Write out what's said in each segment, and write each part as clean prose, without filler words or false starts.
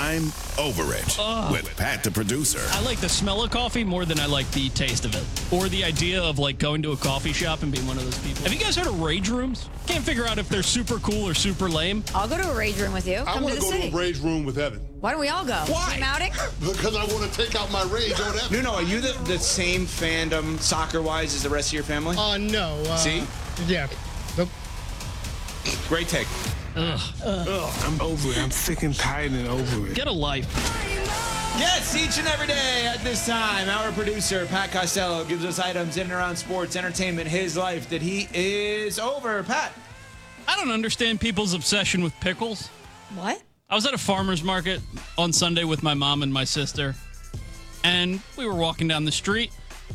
I'm Over It with Pat the producer. I like the smell of coffee more than I like the taste of it. Or the idea of like going to a coffee shop and being one of those people. Have you guys heard of rage rooms? Can't figure out if they're super cool or super lame. I'll go to a rage room with you. I Come want to to the go city. to a rage room with Evan. Why don't we all go? Why? Team outing? Because I want to take out my rage on Evan. No, are you the same fandom soccer-wise as the rest of your family? No. See? Yeah. Nope. Great take. I'm over it. I'm sick and tired and over it. Get a life. Yes, each and every day at this time, our producer, Pat Costello, gives us items in and around sports, entertainment, his life that he is over. Pat. I don't understand people's obsession with pickles. What? I was at a farmer's market on Sunday with my mom and my sister, and we were walking down the street.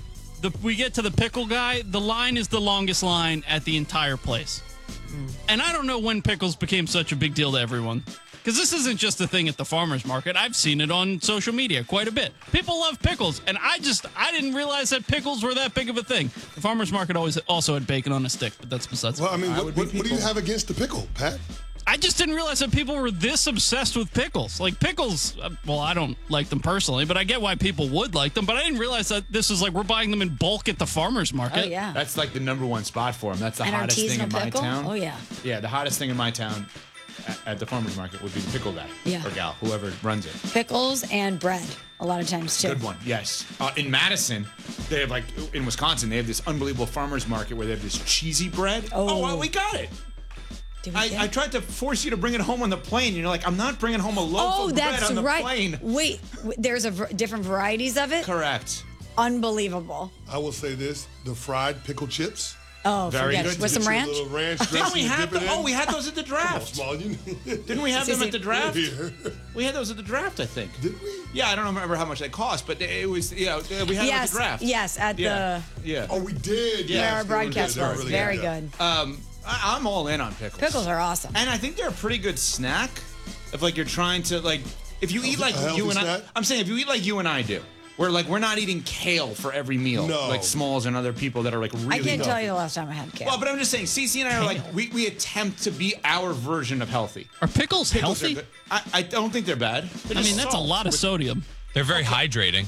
We get to the pickle guy. The line is the longest line at the entire place. And I don't know when pickles became such a big deal to everyone. Because this isn't just a thing at the farmer's market. I've seen it on social media quite a bit. People love pickles, and I didn't realize that pickles were that big of a thing. The farmer's market also had bacon on a stick, but that's besides. Well, I mean, what do you have against the pickle, Pat? I just didn't realize that people were this obsessed with pickles. Like pickles, well, I don't like them personally, but I get why people would like them. But I didn't realize that this is like we're buying them in bulk at the farmer's market. Oh, yeah. That's like the number one spot for him. That's the And hottest thing in artisanal my pickle? town. Oh, yeah. Yeah, the hottest thing in my town at the farmer's market would be the pickle guy. Yeah. Or gal, whoever runs it. Pickles and bread a lot of times, too. Good one, yes. In Madison, they have in Wisconsin, they have this unbelievable farmer's market where they have this cheesy bread. Oh. Well, we got it. Did we I tried to force you to bring it home on the plane. You're like, I'm not bringing home a loaf of bread that's on the right. plane. Wait, there's different varieties of it? Correct. Unbelievable. I will say this: the fried pickle chips. Oh, Very forget good. it. With some Get you a ranch? little ranch Didn't dressing, we have dip it them? in. Oh, we had those at the Come on, draft. Small, you Didn't we have them at the draft? Here. We had those at the draft, I think. Did we? Yeah, I don't remember how much they cost, but it was, we had them at the draft. Yes, at Yeah. the Yeah. Oh, we did. Yeah, where yes, our they were broadcast good. They were was. really Very yeah. good. I'm all in on pickles. Pickles are awesome. And I think they're a pretty good snack if like you're trying to like if you eat like A healthy you and snack? I'm saying if you eat like you and I do. Where like we're not eating kale for every meal. No. Like Smalls and other people that are like really I can't tell healthy. you the last time I had kale. Well, but I'm just saying, Cece and I are like we attempt to be our version of healthy. Are pickles Pickles healthy? are good. I don't think they're bad. They're I just mean, that's a salt lot of with- sodium. They're very hydrating.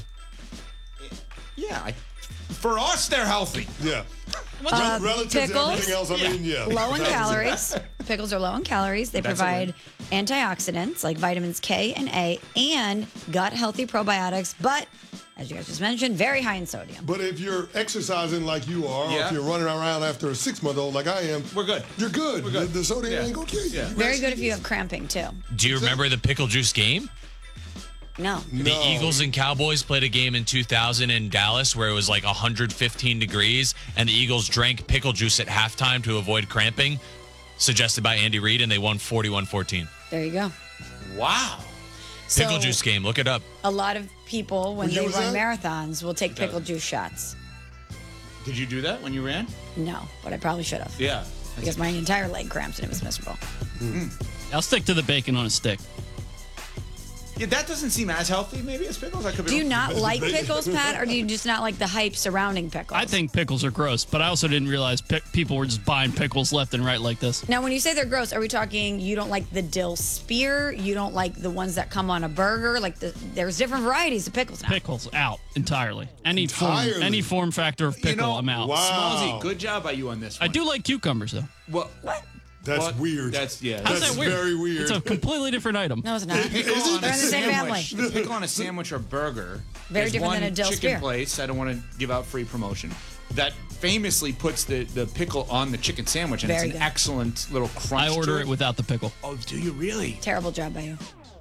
Yeah, for us they're healthy. Yeah. Relative to pickles? everything else, I mean, yeah. Low in calories. Pickles are low in calories. They That's a provide antioxidants like vitamins K and A and gut healthy probiotics, but as you guys just mentioned, very high in sodium. But if you're exercising like you are, or Yeah. if you're running around after a 6-month-old like I am, We're good. You're good. We're good. The sodium Yeah. ain't gonna kill you. Yeah. Very good if you have cramping too. Do you remember the pickle juice game? No. The Eagles and Cowboys played a game in 2000 in Dallas where it was like 115 degrees, and the Eagles drank pickle juice at halftime to avoid cramping, suggested by Andy Reid, and they won 41-14. There you go. Wow. Pickle So, juice game. Look it up. a lot of people, when What year they was run that? marathons, will take pickle juice shots. Did you do that when you ran? No, but I probably should have. Yeah. Because my entire leg cramps and it was miserable. I'll stick to the bacon on a stick. Yeah, that doesn't seem as healthy maybe as pickles. I could be Do you wrong. not like pickles, Pat, or do you just not like the hype surrounding pickles? I think pickles are gross, but I also didn't realize people were just buying pickles left and right like this. Now, when you say they're gross, are we talking you don't like the dill spear? You don't like the ones that come on a burger? There's different varieties of pickles now. Pickles out entirely. Any Entirely? form factor of pickle, I'm out. Wow. Smallsy, good job by you on this I one. do like cucumbers though. What? That's What? weird. That's How's That's that weird? very weird. It's a completely different item. No, it's not. Pickle Is it? on They're a in the same sandwich. family. The pickle on a sandwich or burger. Very There's different one than a dill chicken spear. place. I don't want to give out free promotion. That famously puts the pickle on the chicken sandwich, and Very it's an good. excellent little crunch. I to order it without the pickle. Oh, do you really? Terrible job by you.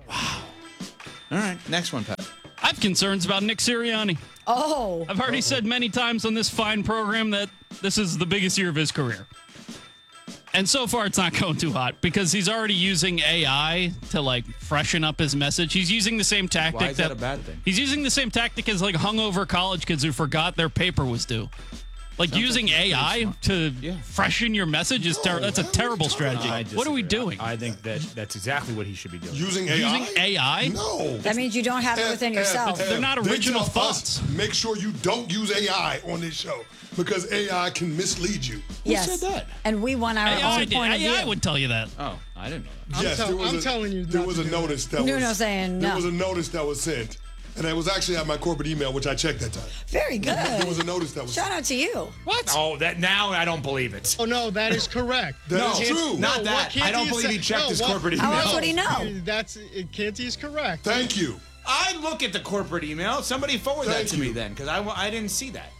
All right, next one, Pat. I have concerns about Nick Sirianni. Oh, I've already said many times on this fine program that this is the biggest year of his career. And so far, it's not going too hot because he's already using AI to like freshen up his message. He's using the same tactic Why is that a bad thing? He's using the same tactic as like hungover college kids who forgot their paper was due. Like using AI to freshen your message is that's a terrible strategy. What are we doing? I think that's exactly what he should be doing. Using AI? Using AI? No. That means you don't have it within yourself. They're not They original tell us, thoughts. make sure you don't use AI on this show because AI can mislead you. Yes. Who said that? And we want our AI, own point of view. AI would tell you that. Oh, I didn't know that. Yes, I'm telling you there not was to a do notice that Nuno was saying there no. was a notice that was sent, and it was actually at my corporate email, which I checked that time. Very good. There was a notice that was Shout sent. out to you. What? Oh, that now I don't believe it. Oh no, that is correct. That is true. Not No, that. what Canty I don't is believe he saying- checked no, his what- corporate How email. else would he know? Canty is correct. Thank you. I look at the corporate email. Somebody forward that Thank to me you. then, because I didn't see that.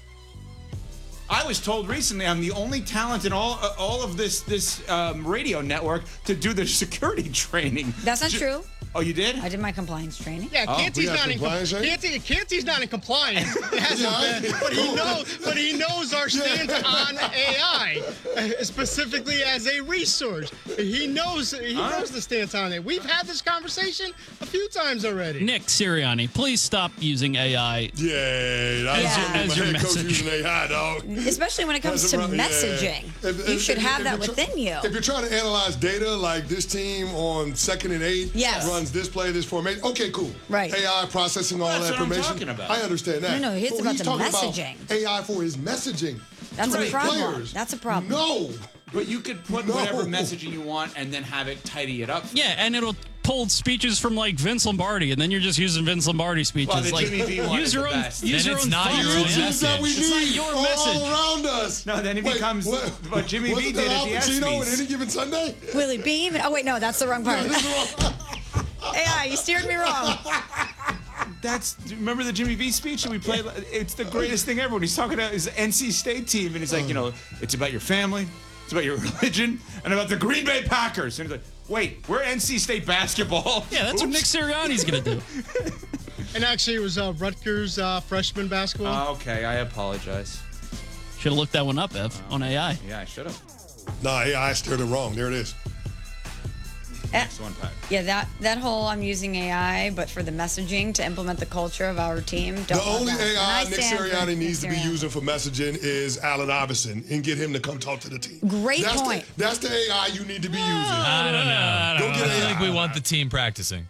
I was told recently I'm the only talent in all of this radio network to do the security training. That's not true. Oh, you did? I did my compliance training. Yeah, Canty's we have not in compliance, right? Canty's not in compliance. It hasn't been, but he knows our stance on AI, specifically as a resource. He knows the stance on it. We've had this conversation a few times already. Nick Sirianni, please stop using AI. Yeah, that's Yeah. As my your head coach message. using AI, dog. Especially when it comes That's to right, yeah. messaging. You should have that within you. If you're trying to analyze data, like this team on 2nd and 8 Yes. runs this play, this formation. Okay, cool. Right. AI processing all That's that what I'm information. talking about. I understand that. No, it's But about he's the talking messaging. About AI for his messaging. That's to a the problem. players. That's a problem. No. But you could put No. whatever messaging you want and then have it tidy it up. Yeah, and it'll pull speeches from like Vince Lombardi, and then you're just using Vince Lombardi speeches. Well, the like, Jimmy V one use is your the own. best. Use Then your it's own not thoughts, your own man. message. That we It's not need your all message. around us. No, then it becomes what Jimmy V wasn't did that at the Al Pacino ESPYs. in Any Given Sunday? Willie Beam. Oh wait, no, that's the wrong part. This is wrong. AI, you steered me wrong. Remember the Jimmy V speech that we played? It's the greatest thing ever when he's talking about his NC State team and he's like, it's about your family, it's about your religion, and about the Green Bay Packers. And he's like, wait, we're NC State basketball. Yeah, that's what Nick Sirianni's gonna do. And actually, it was Rutgers freshman basketball. Okay, I apologize. Should have looked that one up, Ev, on AI. Yeah, I should have. Nah, AI steered it wrong. There it is. Next one, Pat. Yeah, that whole I'm using AI, but for the messaging to implement the culture of our team. Don't The love only that. And AI I Nick stand for Sirianni Nick needs to be Sirianni. using for messaging is Allen Iverson and get him to come talk to the team. Great that's point. That's the AI you need to be using. I don't know. Don't get I AI. think we want the team practicing.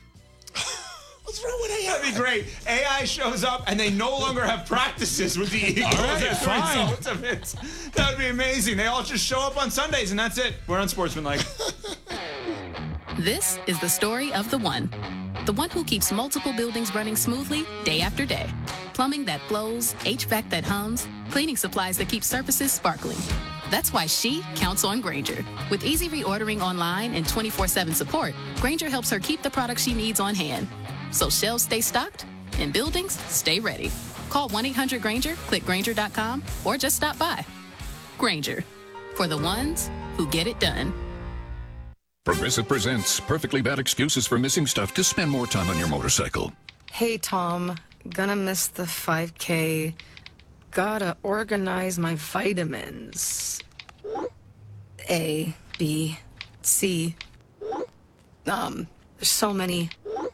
What's wrong with AI? That'd be great. AI shows up and they no longer have practices with the Eagles. All right, as a fine. result of it. That would be amazing. They all just show up on Sundays and that's it. We're unsportsmanlike. This is the story of the one who keeps multiple buildings running smoothly day after day. Plumbing that flows, HVAC that hums, cleaning supplies that keep surfaces sparkling. That's why she counts on Grainger. With easy reordering online and 24/7 support, Grainger helps her keep the products she needs on hand. So shelves stay stocked and buildings stay ready. Call 1-800-GRAINGER, click Grainger.com, or just stop by. Grainger, for the ones who get it done. Progressive presents Perfectly Bad Excuses for Missing Stuff to spend more time on your motorcycle. Hey, Tom. Gonna miss the 5K. Gotta organize my vitamins. A, B, C. There's so many.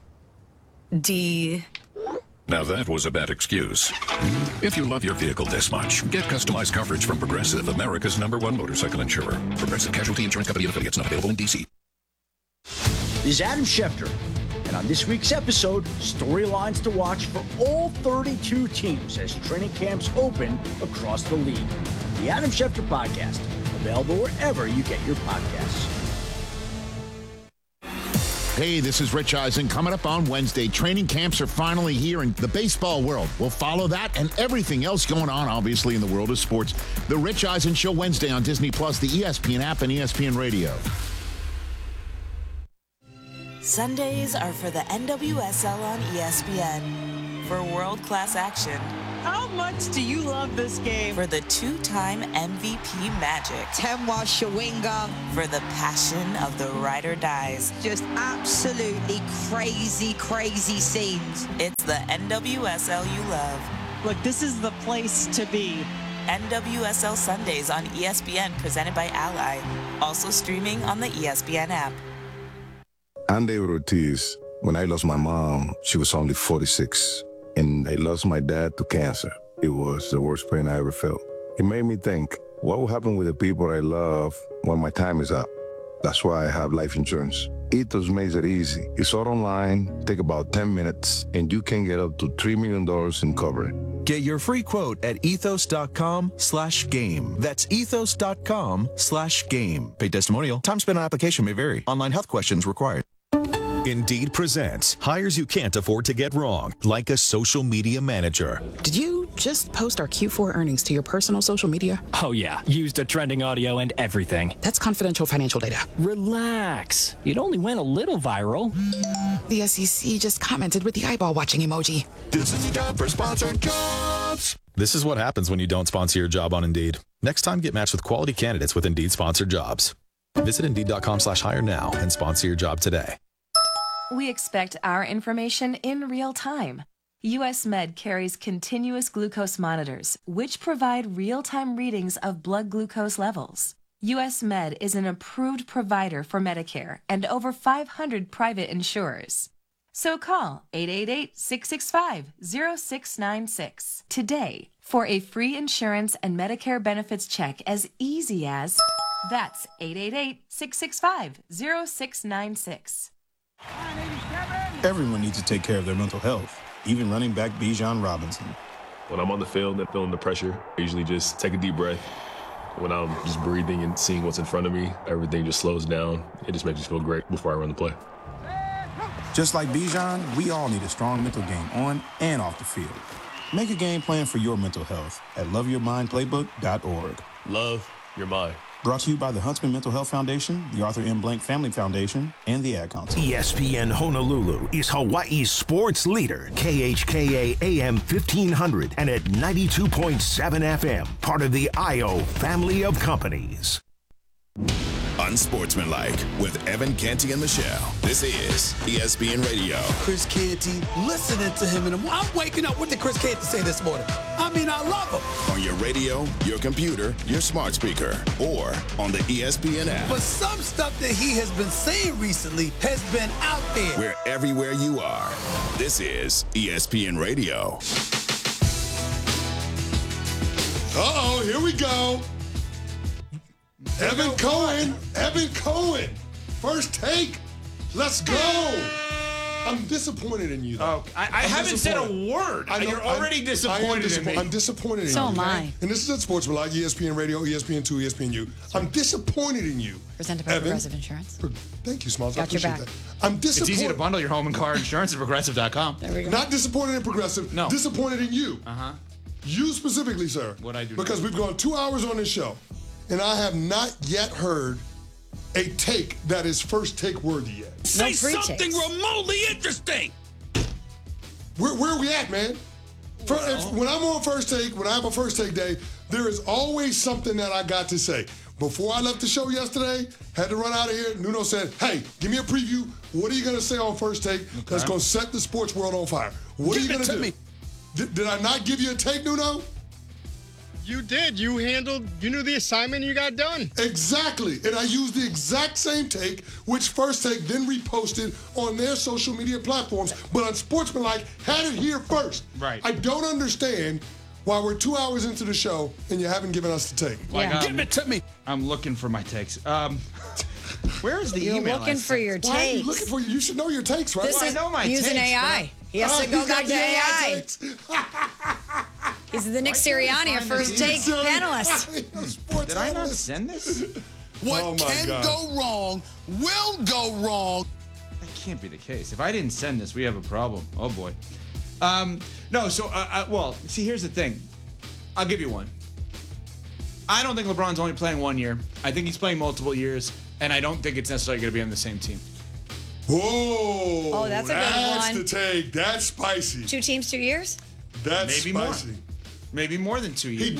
D. Now that was a bad excuse. If you love your vehicle this much, get customized coverage from Progressive, America's #1 motorcycle insurer. Progressive Casualty Insurance Company and affiliates, not available in D.C. This is Adam Schefter, and on this week's episode, storylines to watch for all 32 teams as training camps open across the league. The Adam Schefter Podcast, available wherever you get your podcasts. Hey, this is Rich Eisen. Coming up on Wednesday, training camps are finally here in the baseball world. We'll follow that and everything else going on, obviously, in the world of sports. The Rich Eisen Show Wednesday on Disney+, the ESPN app, and ESPN Radio. Sundays are for the NWSL on ESPN. For world-class action. How much do you love this game? For the two-time MVP Magic. Temwa Shawinga. For the passion of the ride or dies. Just absolutely crazy, crazy scenes. It's the NWSL you love. Look, this is the place to be. NWSL Sundays on ESPN, presented by Ally. Also streaming on the ESPN app. I'm David Ortiz. When I lost my mom, she was only 46. And I lost my dad to cancer. It was the worst pain I ever felt. It made me think, what will happen with the people I love when my time is up? That's why I have life insurance. Ethos makes it easy. It's all online, take about 10 minutes, and you can get up to $3 million in coverage. Get your free quote at ethos.com/game. That's ethos.com/game. Paid testimonial. Time spent on application may vary. Online health questions required. Indeed presents hires you can't afford to get wrong, like a social media manager. Did you just post our Q4 earnings to your personal social media? Oh, yeah. Used the trending audio and everything. That's confidential financial data. Relax. It only went a little viral. The SEC just commented with the eyeball watching emoji. This is the job for sponsored jobs. This is what happens when you don't sponsor your job on Indeed. Next time, get matched with quality candidates with Indeed sponsored jobs. Visit Indeed.com/hire now and sponsor your job today. We expect our information in real time. US Med carries continuous glucose monitors, which provide real-time readings of blood glucose levels. US Med is an approved provider for Medicare and over 500 private insurers. So call 888-665-0696 today for a free insurance and Medicare benefits check as easy as... That's 888-665-0696. Everyone needs to take care of their mental health, even running back Bijan Robinson. When I'm on the field and feeling the pressure, I usually just take a deep breath. When I'm just breathing and seeing what's in front of me, everything just slows down. It just makes me feel great before I run the play. Just like Bijan, we all need a strong mental game on and off the field. Make a game plan for your mental health at loveyourmindplaybook.org. Love your mind. Brought to you by the Huntsman Mental Health Foundation, the Arthur M. Blank Family Foundation, and the Ad Council. ESPN Honolulu is Hawaii's sports leader. KHKA AM 1500 and at 92.7 FM. Part of the IO family of companies. Unsportsmanlike with Evan Canty and Michelle. This is ESPN Radio. Chris Canty, listening to him, and I'm waking up. What did Chris Canty say this morning? I mean, I love him. On your radio, your computer, your smart speaker, or on the ESPN app. But some stuff that he has been saying recently has been out there. We're everywhere you are. This is ESPN Radio. Uh-oh, here we go. Evan Cohen. First take. Let's go. I'm disappointed in you, though. Oh, I haven't said a word. You're already disappointed in me. I'm disappointed in you. So am I. And this is at Sportsmanlike, ESPN Radio, ESPN2, ESPNU. I'm disappointed in you. Presented by Progressive Insurance. Thank you, Smalls. I Got your appreciate back. that. I'm disappointed. It's easy to bundle your home and car insurance at Progressive.com. There we go. Not disappointed in Progressive. No. Disappointed in you. Uh-huh. You specifically, sir. What I do Because we've gone 2 hours on this show, and I have not yet heard a take that is first take worthy yet. Say something remotely interesting. Where are we at, man? When I'm on first take, when I have a first take day, there is always something that I got to say. Before I left the show yesterday, had to run out of here. Nuno said, hey, give me a preview. What are you going to say on first take that's going to set the sports world on fire? What are you going to do? Did I not give you a take, Nuno? You did. You knew the assignment, you got done. Exactly. And I used the exact same take, which First Take then reposted on their social media platforms. But Unsportsmanlike had it here first. Right. I don't understand why we're 2 hours into the show and you haven't given us the take. Give it to me. I'm looking for my takes. Where is the You're email? looking for your Why are you takes. looking for you? You should know your takes, right? This I is know my using takes, AI. He has to go back to AI. He's the Nick Sirianni, our first take panelist. Did I not send this? What can go wrong will go wrong. That can't be the case. If I didn't send this, we have a problem. Oh, boy. No, so, well, see, here's the thing. I'll give you one. I don't think LeBron's only playing 1 year. I think he's playing multiple years, and I don't think it's necessarily going to be on the same team. Whoa. Oh, that's a good That's one. the take. That's spicy. 2 teams, 2 years? That's Maybe spicy. more. Maybe more than 2 years.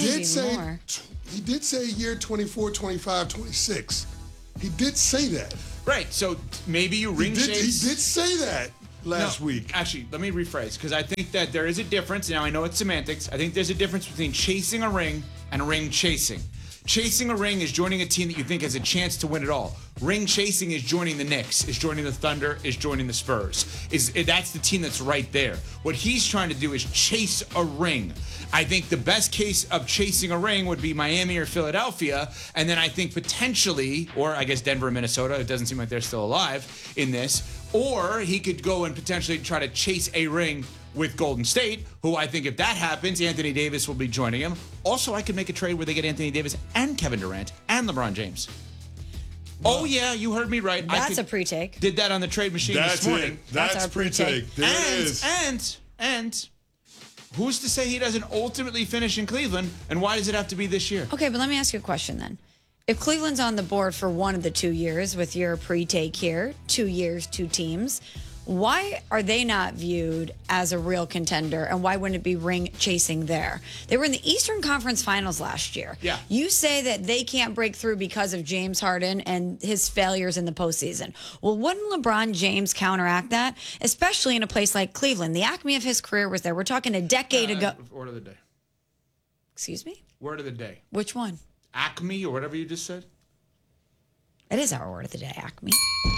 He did say year 24, 25, 26. He did say that. Right. So maybe you ring He chase. did say that last week. Actually, let me rephrase, because I think that there is a difference. Now, I know it's semantics. I think there's a difference between chasing a ring and ring chasing. Chasing a ring is joining a team that you think has a chance to win it all. Ring chasing is joining the Knicks, is joining the Thunder, is joining the Spurs. That's the team that's right there. What he's trying to do is chase a ring. I think the best case of chasing a ring would be Miami or Philadelphia, and then I think potentially, or I guess Denver and Minnesota, it doesn't seem like they're still alive in this, or he could go and potentially try to chase a ring with Golden State, who I think if that happens, Anthony Davis will be joining him. Also, I could make a trade where they get Anthony Davis and Kevin Durant and LeBron James. Oh, yeah, you heard me right. That's a pre-take. Did that on the trade machine this morning. That's our pre-take. There it is. And who's to say he doesn't ultimately finish in Cleveland, and why does it have to be this year? Okay, but let me ask you a question then. If Cleveland's on the board for one of the 2 years with your pre-take here, 2 years, 2 teams, why are they not viewed as a real contender, and why wouldn't it be ring chasing there? They were in the Eastern Conference Finals last year. Yeah. You say that they can't break through because of James Harden and his failures in the postseason. Well, wouldn't LeBron James counteract that, especially in a place like Cleveland? The acme of his career was there. We're talking a decade ago. Word of the day. Excuse me? Word of the day. Which one? Acme or whatever you just said? It is our word of the day, acme.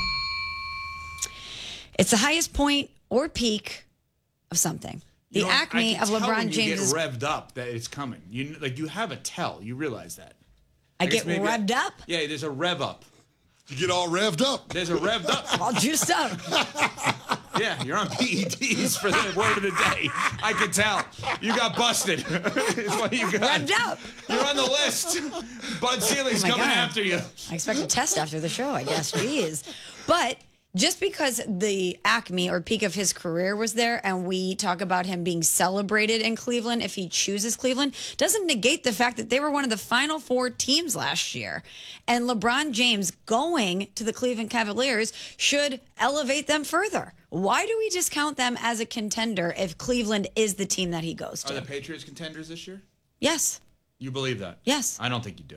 It's the highest point or peak of something. The acme of LeBron James is... You get revved up that it's coming. You have a tell. You realize that. I get revved up? Yeah, there's a rev up. You get all revved up. There's a revved up. All juiced up. Yeah, you're on PEDs for the word of the day. I can tell. You got busted. Is what you got. Revved up. You're on the list. Bud Seeley's coming after you. I expect a test after the show, I guess. Jeez. But just because the acme or peak of his career was there and we talk about him being celebrated in Cleveland if he chooses Cleveland, doesn't negate the fact that they were one of the final 4 teams last year. And LeBron James going to the Cleveland Cavaliers should elevate them further. Why do we discount them as a contender if Cleveland is the team that he goes to? Are the Patriots contenders this year? Yes. You believe that? Yes. I don't think you do.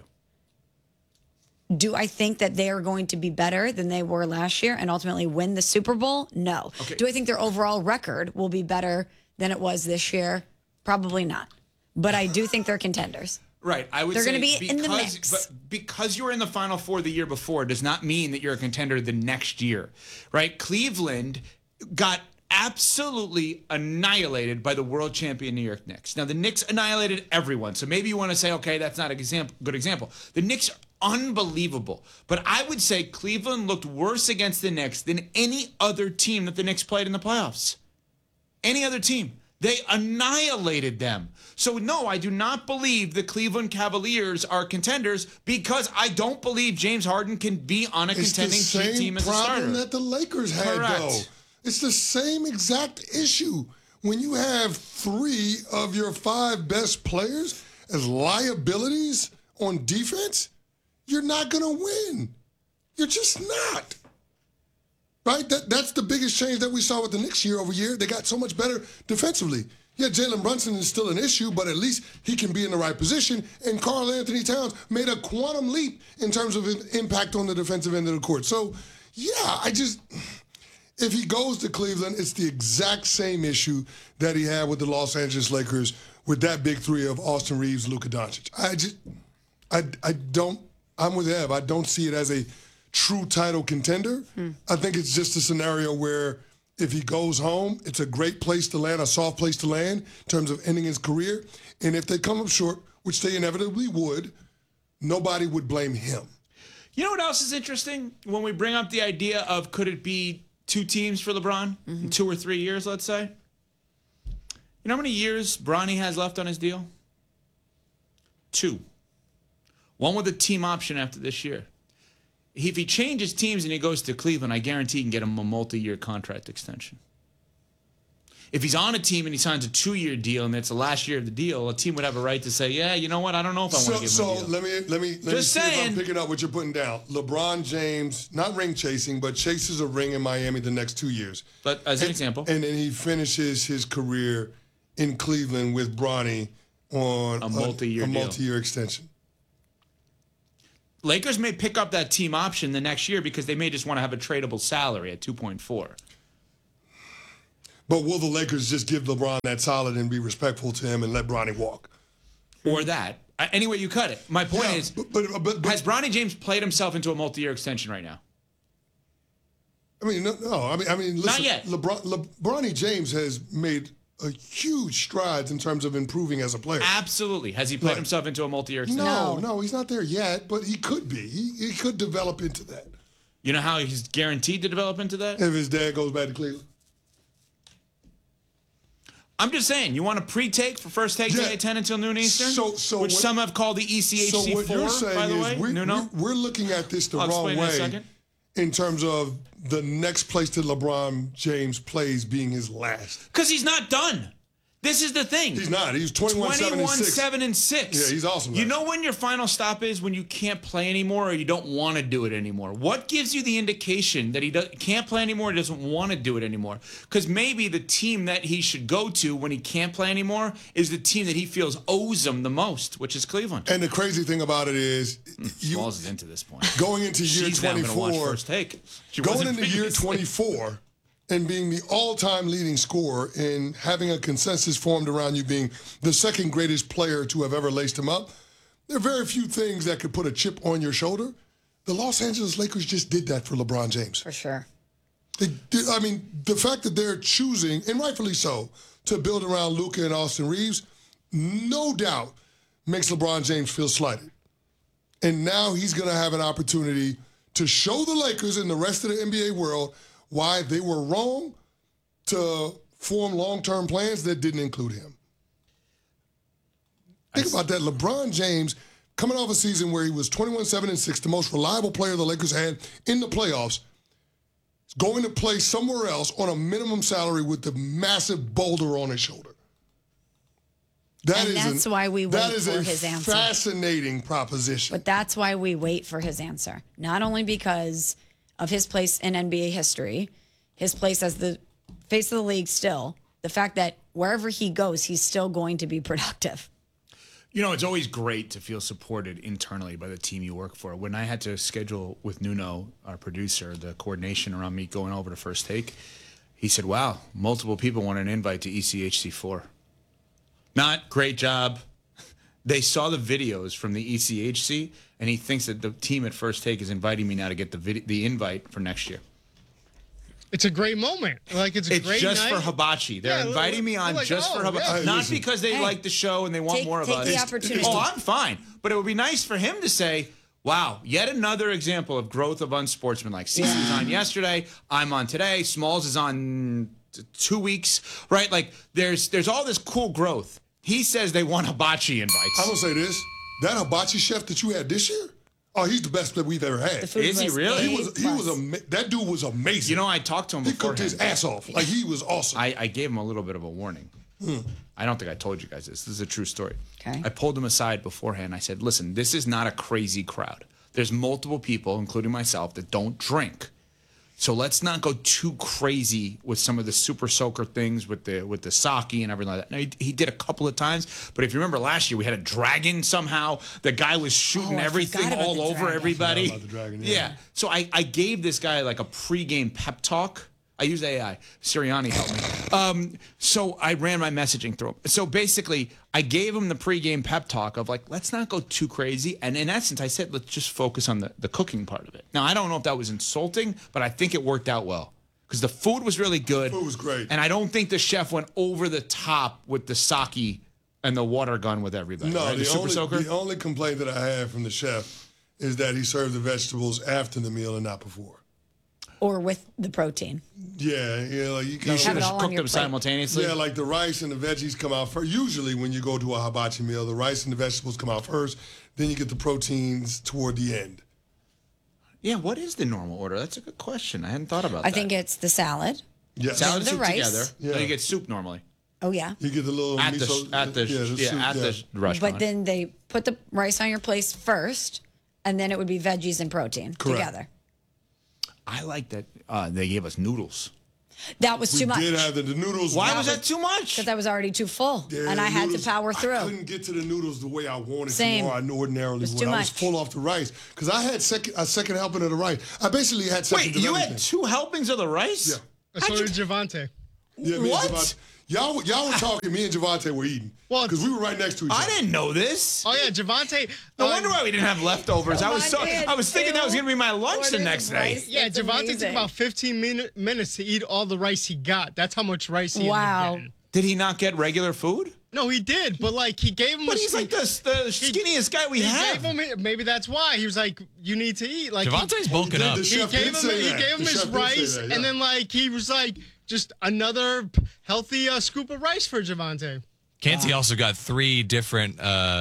Do I think that they are going to be better than they were last year and ultimately win the Super Bowl? No. Okay. Do I think their overall record will be better than it was this year? Probably not. But I do think they're contenders. Right. I would they're say going to be in the mix. But because you were in the Final Four the year before does not mean that you're a contender the next year. Right? Cleveland got absolutely annihilated by the world champion New York Knicks. Now, the Knicks annihilated everyone. So maybe you want to say, okay, that's not a good example. The Knicks are unbelievable. But I would say Cleveland looked worse against the Knicks than any other team that the Knicks played in the playoffs. Any other team. They annihilated them. So, no, I do not believe the Cleveland Cavaliers are contenders because I don't believe James Harden can be on a contending team as a starter. It's the same problem that the Lakers had, though. It's the same exact issue. When you have 3 of your 5 best players as liabilities on defense, you're not going to win. You're just not. Right? That's the biggest change that we saw with the Knicks year over year. They got so much better defensively. Yeah, Jalen Brunson is still an issue, but at least he can be in the right position. And Karl Anthony Towns made a quantum leap in terms of impact on the defensive end of the court. So, yeah, if he goes to Cleveland, it's the exact same issue that he had with the Los Angeles Lakers with that big 3 of Austin Reeves, Luka Doncic. I'm with Ev. I don't see it as a true title contender. I think it's just a scenario where if he goes home, it's a great place to land, a soft place to land in terms of ending his career. And if they come up short, which they inevitably would, nobody would blame him. You know what else is interesting? When we bring up the idea of could it be 2 teams for LeBron in 2 or 3 years, let's say? You know how many years Bronny has left on his deal? 2. 1 with a team option after this year. If he changes teams and he goes to Cleveland, I guarantee he can get him a multi-year contract extension. If he's on a team and he signs a 2-year deal and it's the last year of the deal, a team would have a right to say, yeah, you know what, I don't know if I want to give him a deal. So let me see if I'm picking up what you're putting down. LeBron James, not ring chasing, but chases a ring in Miami the next 2 years. But as an example. And then he finishes his career in Cleveland with Bronny on a multi-year extension. Lakers may pick up that team option the next year because they may just want to have a tradable salary at 2.4. But will the Lakers just give LeBron that solid and be respectful to him and let Bronny walk? Or that. Any way you cut it. My point is, but has Bronny James played himself into a multi-year extension right now? I mean, no. I mean, listen, Not yet. Bronny James has made a huge strides in terms of improving as a player. Absolutely. Has he played himself into a multi-year extension? No, he's not there yet, but he could be. He could develop into that. You know how he's guaranteed to develop into that? If his dad goes back to Cleveland. I'm just saying, you want a pre-take for First Take today, 10 until noon Eastern? which some have called the ECHC4, so what you're saying by the is way. we're looking at this the I'll wrong explain in a way second. in terms of the next place that LeBron James plays being his last. Because he's not done. This is the thing. He's not. He's 21-7-6. 21-7-6. Yeah, he's awesome. You know when your final stop is when you can't play anymore or you don't want to do it anymore? What gives you the indication that he can't play anymore or doesn't want to do it anymore? Because maybe the team that he should go to when he can't play anymore is the team that he feels owes him the most, which is Cleveland. And the crazy thing about it is, Smalls is into this point. Going into year She's now gonna 24, watch First Take. She going wasn't into year previously. 24 and being the all-time leading scorer and having a consensus formed around you being the second greatest player to have ever laced him up, there are very few things that could put a chip on your shoulder. The Los Angeles Lakers just did that for LeBron James. For sure. I mean, the fact that they're choosing, and rightfully so, to build around Luka and Austin Reeves, no doubt makes LeBron James feel slighted. And now he's going to have an opportunity to show the Lakers and the rest of the NBA world why they were wrong to form long-term plans that didn't include him. Think about that. LeBron James, coming off a season where he was 21-7-6, the most reliable player the Lakers had in the playoffs, is going to play somewhere else on a minimum salary with the massive boulder on his shoulder. That's why we wait for his answer. That is a fascinating proposition. But that's why we wait for his answer. Not only because of his place in NBA history, his place as the face of the league still, the fact that wherever he goes, he's still going to be productive. You know, it's always great to feel supported internally by the team you work for. When I had to schedule with Nuno, our producer, the coordination around me going over to First Take, he said, wow, multiple people want an invite to ECHC4. Not great job. They saw the videos from the ECHC, and he thinks that the team at First Take is inviting me now to get the invite for next year. It's a great moment. Like it's a great just night. for hibachi. They're inviting me on like, just for hibachi. yeah. Not because they like the show and they want more of us. Take the opportunity. Oh, I'm fine. But it would be nice for him to say, wow, yet another example of growth of unsportsmanlike. Cece was on yesterday. I'm on today. Smalls is on 2 weeks. Right? Like there's all this cool growth. He says they want hibachi invites. I'm going to say this. That hibachi chef that you had this year, oh, he's the best that we've ever had. Is he really? That dude was amazing. You know, I talked to him before. He cooked his ass off. Like, he was awesome. I gave him a little bit of a warning. I don't think I told you guys this. This is a true story. Okay. I pulled him aside beforehand. I said, listen, this is not a crazy crowd. There's multiple people, including myself, that don't drink. So let's not go too crazy with some of the super soaker things with the sake and everything like that. Now, he did a couple of times, but if you remember last year, we had a dragon somehow. The guy was shooting everything all over everybody. About the dragon, Yeah. So I gave this guy like a pregame pep talk. I used AI. Sirianni helped me. So I ran my messaging through him. So basically, I gave him the pregame pep talk of like, let's not go too crazy. And in essence, I said, let's just focus on the cooking part of it. Now, I don't know if that was insulting, but I think it worked out well. Because the food was really good. The food was great. And I don't think the chef went over the top with the sake and the water gun with everybody. No, right? the only complaint that I have from the chef is that he served the vegetables after the meal and not before. Or with the protein. Yeah, like you kind should have cooked them simultaneously. Yeah, like the rice and the veggies come out first. Usually when you go to a hibachi meal, the rice and the vegetables come out first, then you get the proteins toward the end. Yeah, what is the normal order? That's a good question. I hadn't thought about that. I think it's the salad. Yeah. Salad the soup rice. together. Yeah. No, you get soup normally. Oh, yeah. You get the little At miso. the restaurant. But then they put the rice on your place first, and then it would be veggies and protein together. I like that they gave us noodles. That was too much. We did have the noodles. Why was that too much? Because I was already too full, Yeah, and I had noodles, to power through. I couldn't get to the noodles the way I wanted Same. to, or I ordinarily was would. too I was much. full off the rice because I had a second helping of the rice. I basically had second. Wait, you had 2 helpings of the rice? Yeah. So did Javante. Yeah, me and Javante. Y'all were talking. Me and Javante were eating. Well, because we were right next to each other. I didn't know this. Oh yeah, Javante. No wonder why we didn't have leftovers. I was thinking that was gonna be my lunch the next day. Yeah, Javante took about 15 minutes to eat all the rice he got. That's how much rice he ended up getting. Did he not get regular food? No, he did, but like he gave him. But he's like the skinniest guy we have. Gave him, maybe that's why he was like, "You need to eat." Like Javante's bulking up. He gave him his rice, and then like he was like, just another healthy scoop of rice for Javante. Canty also got 3 different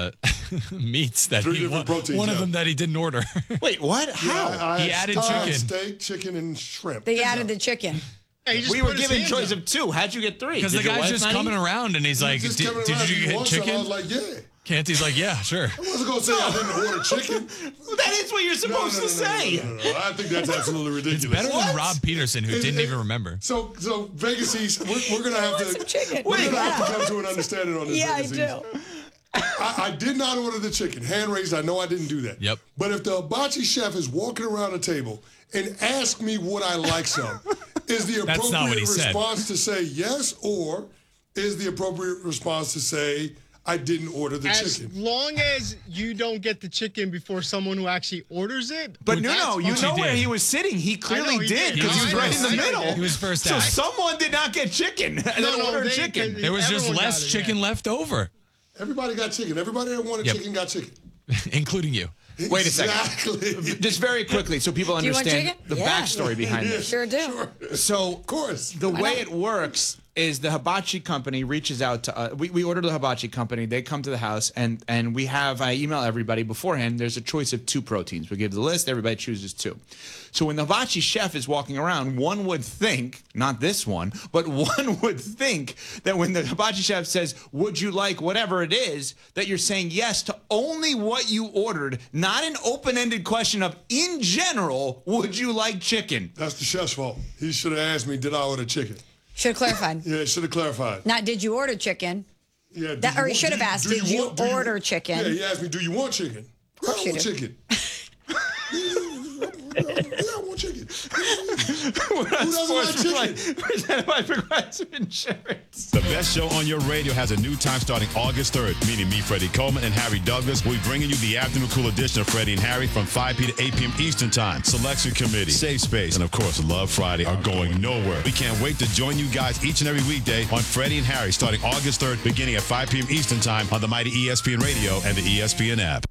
meats that proteins, one of them that he didn't order. Wait, what? How? He added chicken. Steak, chicken, and shrimp. They added the chicken. We were given choice of 2. How'd you get 3? Because the guy's just coming around and he's like, did you get chicken? I was like, yeah. Canty's like, yeah, sure. I wasn't going to say I didn't order chicken. That is what you're supposed to say. No. I think that's absolutely ridiculous. It's better than Rob Peterson, who didn't even remember. So Vegas East, we're going to have to come to an understanding on this. Yeah, Vegas I do. I did not order the chicken. Hand raised, I know I didn't do that. Yep. But if the hibachi chef is walking around the table and asks me would I like some, is the appropriate response to say yes, or is the appropriate response to say I didn't order the chicken? As long as you don't get the chicken before someone who actually orders it. But no, you know where he was sitting. He clearly did because he was right in the middle. He was first So out. someone did not get chicken and then ordered chicken. There was just less chicken left over. Everybody got chicken. Everybody that wanted chicken got chicken. Including you. Wait a second. Just very quickly so people Do you want understand chicken? the backstory behind this. Sure do. Sure. So, of course, the way it works is the hibachi company reaches out to us. We order the hibachi company. They come to the house, and I email everybody beforehand. There's a choice of 2 proteins. We give the list. Everybody chooses 2. So when the hibachi chef is walking around, one would think, not this one, but one would think that when the hibachi chef says, would you like whatever it is, that you're saying yes to only what you ordered, not an open-ended question of, in general, would you like chicken? That's the chef's fault. He should have asked me, did I order chicken? Should have clarified. Yeah, should have clarified. Not did you order chicken? Yeah. Or he should have asked, did you order chicken? Yeah, he asked me, do you want chicken? Of course I want chicken. I want chicken. Who doesn't like chicken? Presented by Progressive Insurance. The best show on your radio has a new time starting August 3rd, meaning me, Freddie Coleman, and Harry Douglas will be bringing you the afternoon cool edition of Freddie and Harry from 5 p. to 8 p.m. Eastern Time. Selection Committee, Safe Space, and of course, Love Friday are going nowhere. We can't wait to join you guys each and every weekday on Freddie and Harry starting August 3rd, beginning at 5 p.m. Eastern Time on the mighty ESPN Radio and the ESPN app.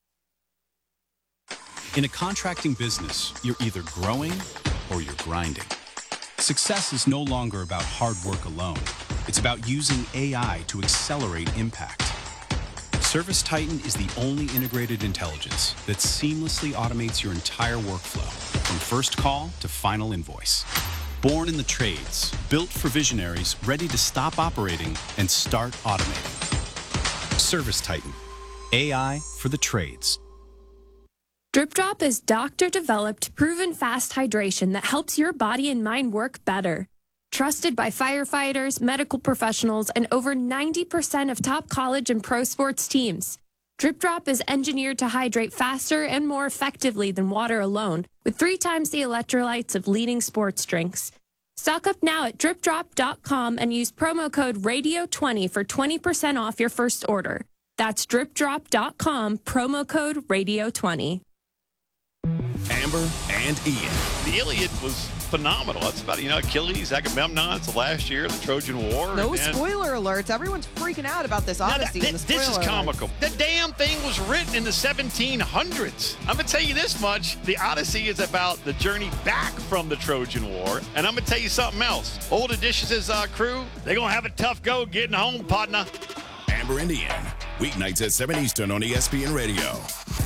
In a contracting business, you're either growing or you're grinding. Success is no longer about hard work alone. It's about using AI to accelerate impact. ServiceTitan is the only integrated intelligence that seamlessly automates your entire workflow, from first call to final invoice. Born in the trades, built for visionaries ready to stop operating and start automating. ServiceTitan, AI for the trades. Drip Drop is doctor-developed, proven fast hydration that helps your body and mind work better. Trusted by firefighters, medical professionals, and over 90% of top college and pro sports teams. Drip Drop is engineered to hydrate faster and more effectively than water alone, with 3 times the electrolytes of leading sports drinks. Stock up now at dripdrop.com and use promo code RADIO20 for 20% off your first order. That's dripdrop.com, promo code RADIO20. Amber and Ian. The Iliad was phenomenal. That's about, Achilles, Agamemnon. It's the last year of the Trojan War. No spoiler alerts. Everyone's freaking out about this Odyssey. This is comical. The damn thing was written in the 1700s. I'm going to tell you this much. The Odyssey is about the journey back from the Trojan War. And I'm going to tell you something else. Old Odysseus' crew, they're going to have a tough go getting home, partner. Amber and Ian. Weeknights at 7 Eastern on ESPN Radio.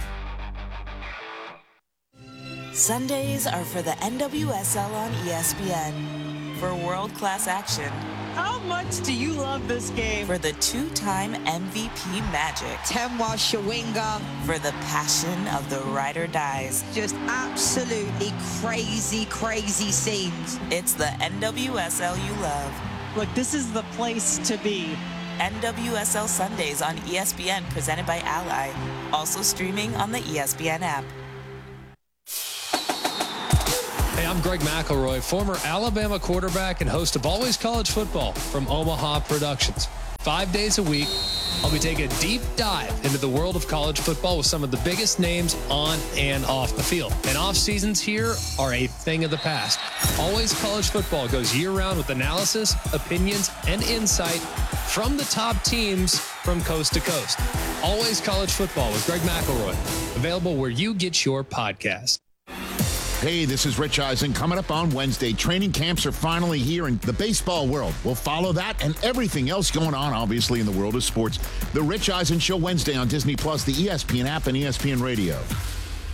Sundays are for the NWSL on ESPN. For world-class action. How much do you love this game? For the 2-time MVP magic. Temwa Shawinga. For the passion of the ride or dies. Just absolutely crazy, crazy scenes. It's the NWSL you love. Look, this is the place to be. NWSL Sundays on ESPN, presented by Ally. Also streaming on the ESPN app. Hey, I'm Greg McElroy, former Alabama quarterback and host of Always College Football from Omaha Productions. 5 days a week, I'll be taking a deep dive into the world of college football with some of the biggest names on and off the field. And off seasons here are a thing of the past. Always College Football goes year-round with analysis, opinions, and insight from the top teams from coast to coast. Always College Football with Greg McElroy. Available where you get your podcast. Hey, this is Rich Eisen. Coming up on Wednesday, training camps are finally here in the baseball world. We'll follow that and everything else going on, obviously, in the world of sports. The Rich Eisen Show Wednesday on Disney Plus, the ESPN app, and ESPN Radio.